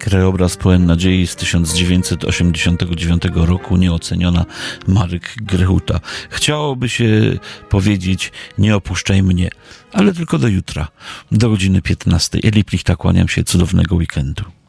krajobraz pełen nadziei z 1989 roku, nieoceniona, Marek Grechuta. Chciałoby się powiedzieć, nie opuszczaj mnie, ale tylko do jutra, do godziny 15. Eli Plichta, kłaniam się, cudownego weekendu.